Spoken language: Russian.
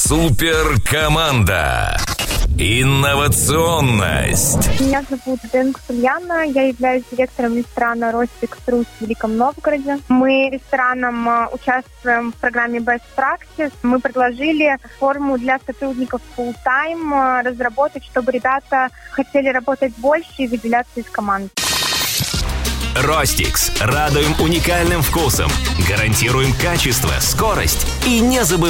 Суперкоманда. Инновационность. Меня зовут Денкс Ульяна, я являюсь директором ресторана «Ростикс Рус» в Великом Новгороде. Мы рестораном участвуем в программе Best Practice. Мы предложили форму для сотрудников full-time разработать, чтобы ребята хотели работать больше и выделяться из команд. Ростикс. Радуем уникальным вкусом. Гарантируем качество, скорость и не забываем.